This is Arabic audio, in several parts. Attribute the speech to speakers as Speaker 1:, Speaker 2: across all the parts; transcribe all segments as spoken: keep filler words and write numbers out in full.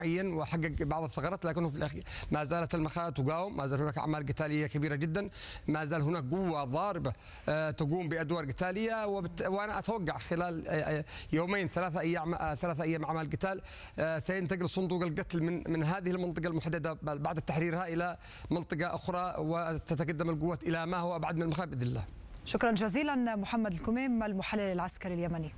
Speaker 1: وحقق بعض الثغرات، لكنه في الأخير ما زالت المخا تقاوم، ما زال هناك أعمال قتالية كبيرة جدا، ما زال هناك قوة ضاربة تقوم بأدوار قتالية. وأنا أتوقع خلال يومين ثلاثة أيام ثلاثة أيام أعمال قتال سينتقل صندوق القتل من من هذه المنطقة المحددة بعد تحريرها إلى منطقة أخرى، وستتقدم القوات إلى ما هو أبعد من المخا بإذن الله.
Speaker 2: شكرا جزيلا محمد الكميم المحلل العسكري اليمني.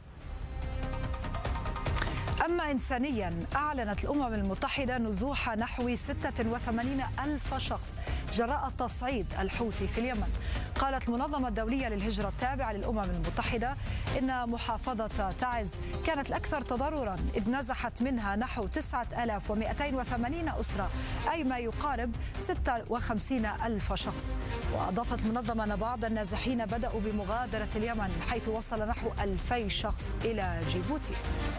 Speaker 2: أما إنسانيا، أعلنت الأمم المتحدة نزوح نحو ستة وثمانين ألف شخص جراء تصعيد الحوثي في اليمن. قالت المنظمة الدولية للهجرة التابعة للأمم المتحدة إن محافظة تعز كانت الأكثر تضررا، إذ نزحت منها نحو تسعة آلاف ومئتين وثمانين أسرة، أي ما يقارب ستة وخمسين ألف شخص. وأضافت المنظمة أن بعض النازحين بدأوا بمغادرة اليمن، حيث وصل نحو ألفي شخص إلى جيبوتي.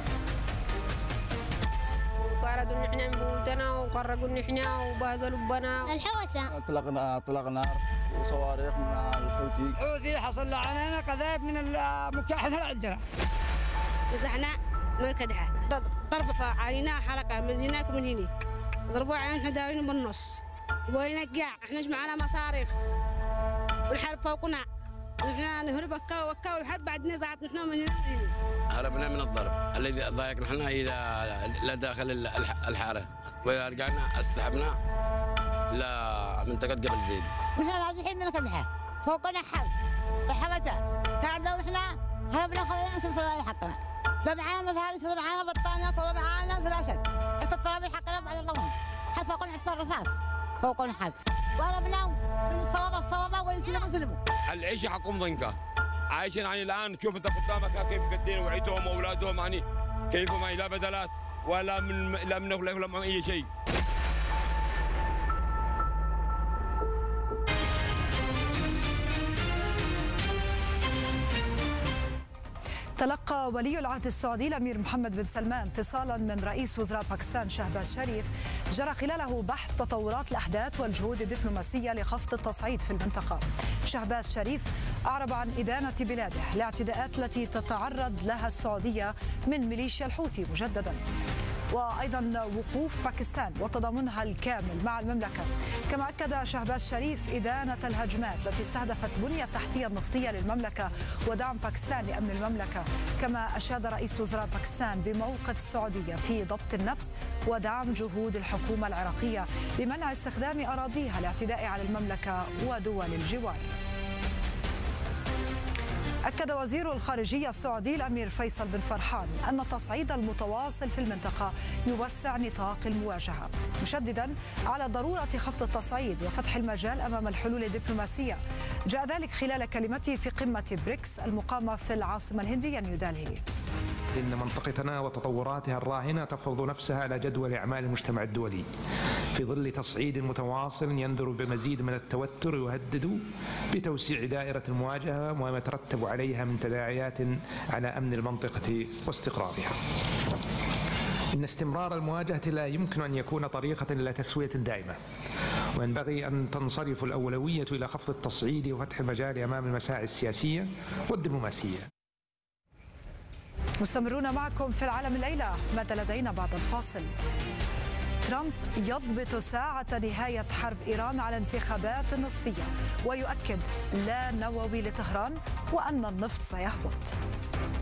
Speaker 3: أرادوا إن إحنا نموتنا وقرقوا إن إحنا وبهذلوا بنا
Speaker 4: الحوثة. أطلقنا أطلق نار وصواريخ من الحوثي.
Speaker 5: الحوثي حصل علينا قذائف من المكاحل عندنا.
Speaker 6: نزحنا من كدحة، ضرب علينا حركة من هناك ومن هنا، ضربوا علينا إحنا داوين بالنص، وهنا قاع إحنا جمعنا مصاريف والحرب فوقنا، إحنا نهرب وكا وكا والحرب بعد نزعت نحن من هنا ومن هنا.
Speaker 7: هربنا من الضرب الذي ضايقنا احنا الى لداخل الحاره، واذا رجعنا استحبنا لمنطقه جبل زيد.
Speaker 4: نحن نازحين من كدحه، فوقنا حرب، الحبسه، كان احنا هربنا خلينا نصرف الراي حقنا، لا معانا مفارش ولا معانا بطانيات ولا معانا فراشات، الطلاب حقنا بعد اللهم، حتى فوقنا حتى الرصاص، فوقنا حرب، وهربنا من الصوابه الصوابه ويسلموا سلموا.
Speaker 8: العيشه حقهم ضنكه. عايشين يعني الان تشوف انت قدامك كيف قدين وعيتهم واولادهم يعني كيف ما لا بدلات ولا من لا من ولا من اي شيء.
Speaker 2: تلقى ولي العهد السعودي الأمير محمد بن سلمان اتصالا من رئيس وزراء باكستان شهباز شريف جرى خلاله بحث تطورات الأحداث والجهود الدبلوماسية لخفض التصعيد في المنطقة. شهباز شريف أعرب عن إدانة بلاده لاعتداءات التي تتعرض لها السعودية من ميليشيا الحوثي مجددا، وأيضا وقوف باكستان وتضامنها الكامل مع المملكة. كما أكد شهباز شريف إدانة الهجمات التي استهدفت البنية التحتية النفطية للمملكة ودعم باكستان لأمن المملكة. كما أشاد رئيس وزراء باكستان بموقف السعودية في ضبط النفس ودعم جهود الحكومة العراقية لمنع استخدام أراضيها الاعتداء على المملكة ودول الجوار. أكد وزير الخارجية السعودي الأمير فيصل بن فرحان أن التصعيد المتواصل في المنطقة يوسع نطاق المواجهة، مشددا على ضرورة خفض التصعيد وفتح المجال أمام الحلول الدبلوماسية. جاء ذلك خلال كلمته في قمة بريكس المقامة في العاصمة الهندية نيودلهي.
Speaker 9: إن منطقتنا وتطوراتها الراهنة تفرض نفسها على جدول أعمال المجتمع الدولي في ظل تصعيد متواصل ينذر بمزيد من التوتر يهدد بتوسيع دائرة المواجهة وما يترتب عليها من تداعيات على أمن المنطقة واستقرارها. إن استمرار المواجهة لا يمكن أن يكون طريقة إلى تسوية دائمة، وينبغي أن تنصرف الأولوية إلى خفض التصعيد وفتح المجال أمام المساعي السياسية والدبلوماسية.
Speaker 2: مستمرون معكم في العالم الليلة، ماذا لدينا بعد الفاصل؟ ترامب يضبط ساعة نهاية حرب إيران على انتخابات نصفية، ويؤكد لا نووي لطهران وأن النفط سيهبط.